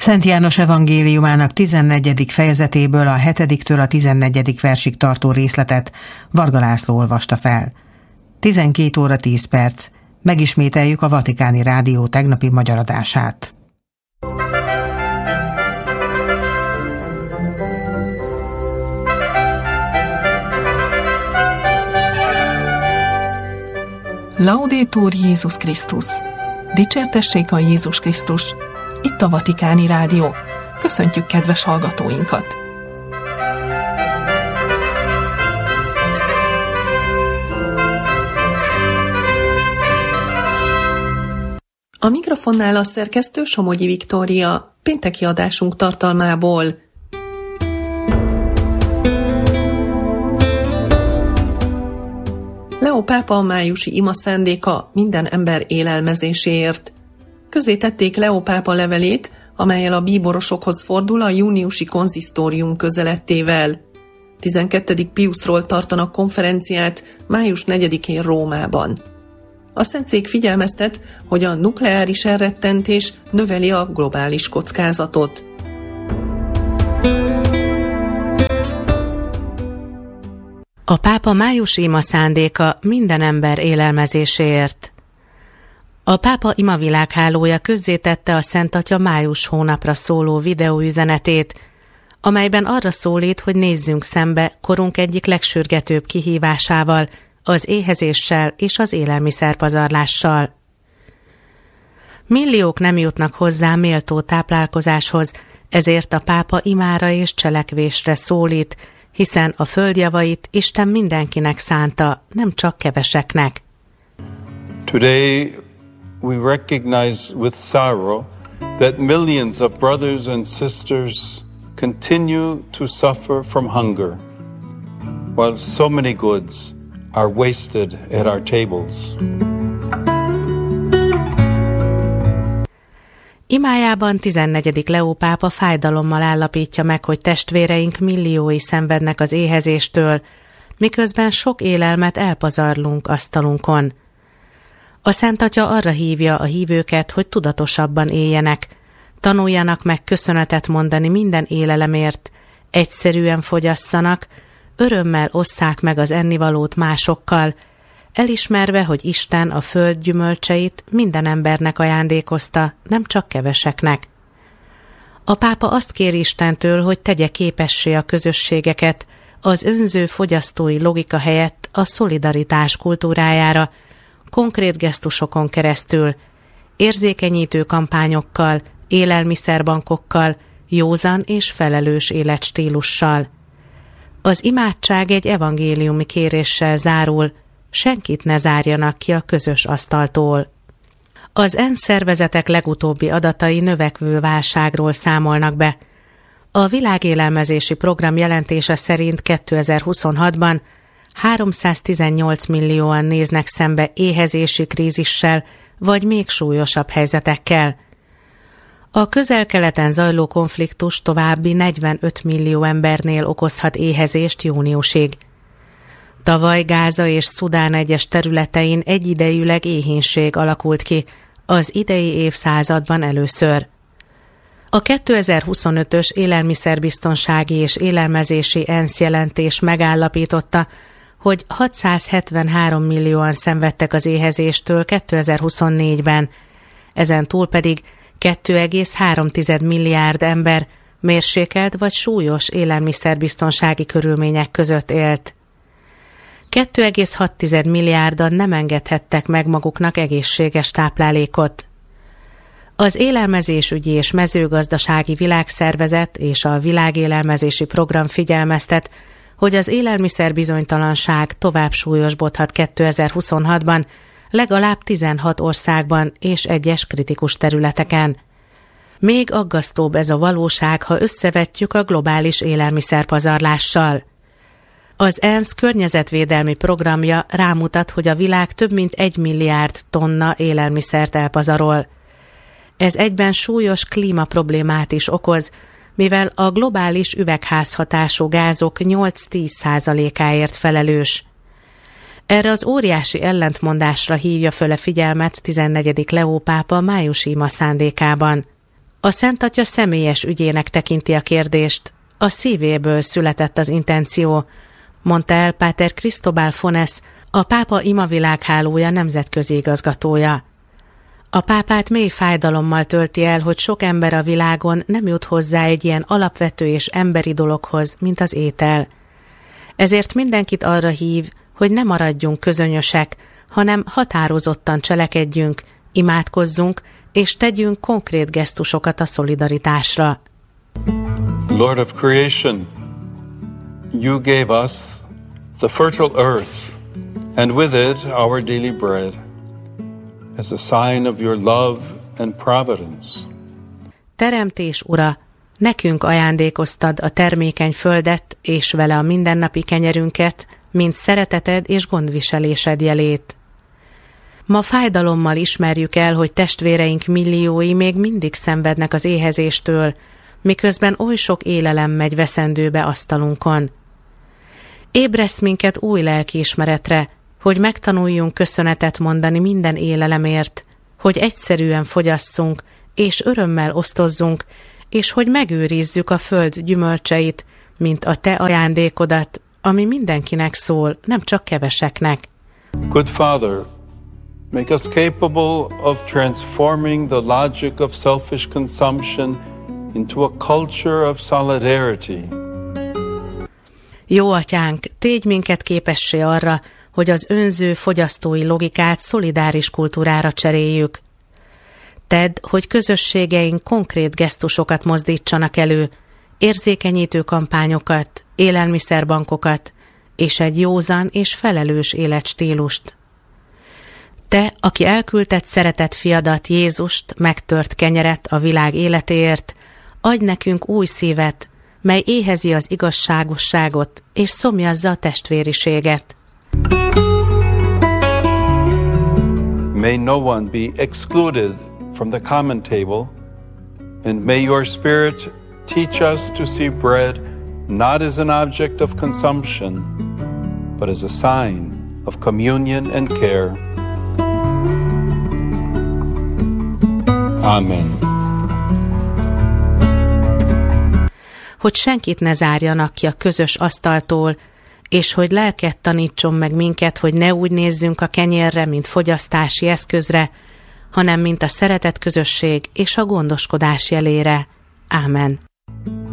Szent János evangéliumának 14. fejezetéből a 7-től a 14. versig tartó részletet Varga László olvasta fel. 12 óra 10 perc. Megismételjük a Vatikáni Rádió tegnapi magyar adását. Laudetur Jézus Krisztus! Dicsértessék a Jézus Krisztus! Itt a Vatikáni Rádió. Köszöntjük kedves hallgatóinkat! A mikrofonnál a szerkesztő Somogyi Viktória, pénteki adásunk tartalmából. Leó pápa májusi ima szándéka minden ember élelmezéséért. Közzétették Leó pápa levelét, amellyel a bíborosokhoz fordul a júniusi konzisztórium közelettével. 12. Piusról tartanak konferenciát május 4-én Rómában. A Szentszék figyelmeztet, hogy a nukleáris elrettentés növeli a globális kockázatot. A pápa májusi ima szándéka minden ember élelmezéséért. A pápa imavilághálója közzétette a Szent Atya május hónapra szóló videóüzenetét, amelyben arra szólít, hogy nézzünk szembe korunk egyik legsürgetőbb kihívásával, az éhezéssel és az élelmiszerpazarlással. Milliók nem jutnak hozzá méltó táplálkozáshoz, ezért a pápa imára és cselekvésre szólít, hiszen a földjavait Isten mindenkinek szánta, nem csak keveseknek. Today we recognize with sorrow that millions of brothers and sisters continue to suffer from hunger, while so many goods are wasted at our tables. Imájában 14. Leó pápa fájdalommal állapítja meg, hogy testvéreink milliói szenvednek az éhezéstől, miközben sok élelmet elpazarlunk asztalunkon. A Szent Atya arra hívja a hívőket, hogy tudatosabban éljenek, tanuljanak meg köszönetet mondani minden élelemért, egyszerűen fogyasszanak, örömmel osszák meg az ennivalót másokkal, elismerve, hogy Isten a föld gyümölcseit minden embernek ajándékozta, nem csak keveseknek. A pápa azt kéri Istentől, hogy tegye képessé a közösségeket az önző fogyasztói logika helyett a szolidaritás kultúrájára, konkrét gesztusokon keresztül, érzékenyítő kampányokkal, élelmiszerbankokkal, józan és felelős életstílussal. Az imádság egy evangéliumi kéréssel zárul, senkit ne zárjanak ki a közös asztaltól. Az ENSZ szervezetek legutóbbi adatai növekvő válságról számolnak be. A Világélelmezési Program jelentése szerint 2026-ban 318 millióan néznek szembe éhezési krízissel vagy még súlyosabb helyzetekkel. A Közel-Keleten zajló konfliktus további 45 millió embernél okozhat éhezést júniusig. Tavaly Gáza és Szudán egyes területein egyidejűleg éhínség alakult ki, az idei évszázadban először. A 2025-ös élelmiszerbiztonsági és élelmezési ENSZ jelentés megállapította, hogy 673 millióan szenvedtek az éhezéstől 2024-ben, ezen túl pedig 2,3 milliárd ember mérsékelt vagy súlyos élelmiszerbiztonsági körülmények között élt. 2,6 milliárdan nem engedhettek meg maguknak egészséges táplálékot. Az Élelmezésügyi és Mezőgazdasági Világszervezet és a Világélelmezési Program figyelmeztet, hogy az élelmiszerbizonytalanság tovább súlyosbodhat 2026-ban, legalább 16 országban és egyes kritikus területeken. Még aggasztóbb ez a valóság, ha összevetjük a globális élelmiszerpazarlással. Az ENSZ környezetvédelmi programja rámutat, hogy a világ több mint 1 milliárd tonna élelmiszert elpazarol. Ez egyben súlyos klímaproblémát is okoz, mivel a globális üvegházhatású gázok 8-10%-áért felelős. Erre az óriási ellentmondásra hívja föl a figyelmet 14. Leó pápa májusi ima szándékában. A Szent Atya személyes ügyének tekinti a kérdést, a szívéből született az intenció, mondta el Páter Cristobal Fones, a pápa imavilághálója nemzetközi igazgatója. A pápát mély fájdalommal tölti el, hogy sok ember a világon nem jut hozzá egy ilyen alapvető és emberi dologhoz, mint az étel. Ezért mindenkit arra hív, hogy ne maradjunk közönyösek, hanem határozottan cselekedjünk, imádkozzunk, és tegyünk konkrét gesztusokat a szolidaritásra. Lord of creation, you gave us the fertile earth, and with it our daily bread, as a sign of your love and providence. Teremtés Ura, nekünk ajándékoztad a termékeny földet, és vele a mindennapi kenyerünket, mint szereteted és gondviselésed jelét. Ma fájdalommal ismerjük el, hogy testvéreink milliói még mindig szenvednek az éhezéstől, miközben oly sok élelem megy veszendőbe asztalunkon. Ébresz minket új lelkiismeretre, hogy megtanuljunk köszönetet mondani minden élelemért, hogy egyszerűen fogyasszunk, és örömmel osztozzunk, és hogy megőrizzük a föld gyümölcseit, mint a te ajándékodat, ami mindenkinek szól, nem csak keveseknek. Good Father, make us capable of transforming the logic of selfish consumption into a culture of solidarity. Jó Atyánk, tégy minket képessé arra, hogy az önző fogyasztói logikát szolidáris kultúrára cseréljük. Tedd, hogy közösségeink konkrét gesztusokat mozdítsanak elő, érzékenyítő kampányokat, élelmiszerbankokat és egy józan és felelős életstílust. Te, aki elküldted szeretett fiadat, Jézust, megtört kenyeret a világ életéért, adj nekünk új szívet, mely éhezi az igazságosságot és szomjazza a testvériséget. May no one be excluded from the common table, and may your Spirit teach us to see bread not as an object of consumption, but as a sign of communion and care. Amen. Hogy senkit ne zárjanak ki a közös asztaltól, és hogy lelket tanítson meg minket, hogy ne úgy nézzünk a kenyérre, mint fogyasztási eszközre, hanem mint a szeretet közösség és a gondoskodás jelére. Ámen.